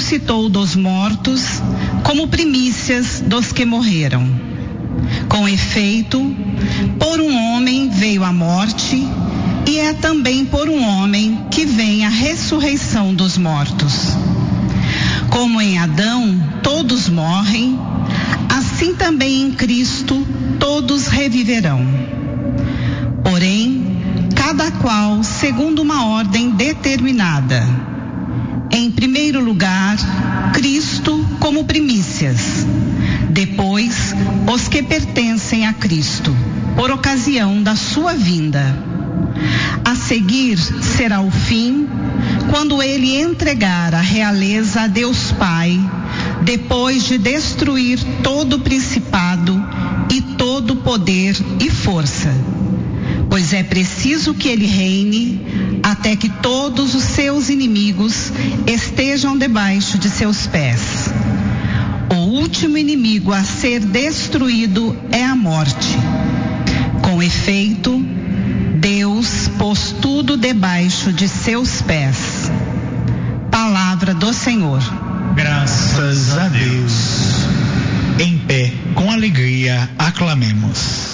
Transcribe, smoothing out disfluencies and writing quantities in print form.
ressuscitou dos mortos como primícias dos que morreram. Com efeito, por um homem veio a morte, e é também por um homem que vem a ressurreição dos mortos. Como em Adão todos morrem, assim também em Cristo todos reviverão. Porém, cada qual segundo uma ordem determinada. Em primeiro lugar, Cristo como primícias. Depois, os que pertencem a Cristo, por ocasião da sua vinda. A seguir será o fim, quando ele entregar a realeza a Deus Pai, depois de destruir todo o principado e todo o poder e força. Pois é preciso que ele reine até que todos os seus inimigos estejam debaixo de seus pés. O último inimigo a ser destruído é a morte. Com efeito, Deus pôs tudo debaixo de seus pés. Palavra do Senhor. Graças a Deus. Em pé, com alegria, aclamemos.